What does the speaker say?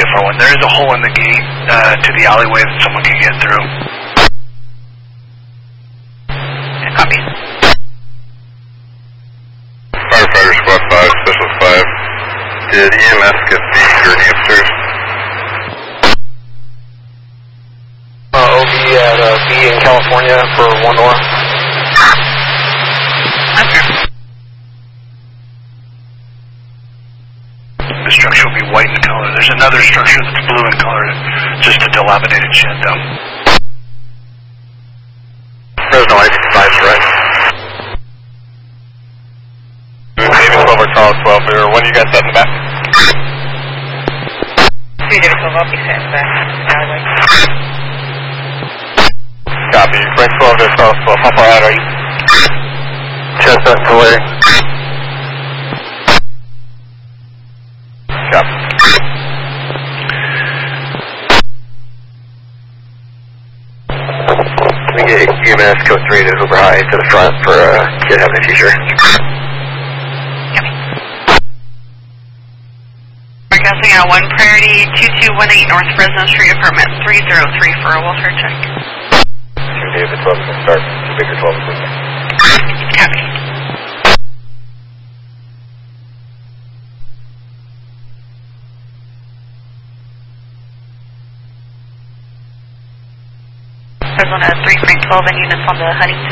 different one. There is a hole in the gate to the alleyway that someone can get through. Yeah, copy. Firefighter Squad 5, Special 5. Did EMS get the gurney upstairs? OB at B in California for 1 door. Okay. The structure will be white in color. There's another structure that's blue in color, just a dilapidated shed though. Fresno I-65 is right. David 12 or Charles 12 here. When do you guys set in the back? 2 David 12, I'll be set in the back alleyway. Copy. Frank 12 to Charles 12. How far out are you? Chestnut to Larry. Copy. We get EMS code 3 to Uber High to the front for a kid having a seizure. Broadcasting at 1 Priority 2218 North Fresno Street, apartment 303 for a welfare check. 2 David 12 can start. 2 Baker 12 is with me. Copy. There's one at 3 Frank 12 and units on the Huntington.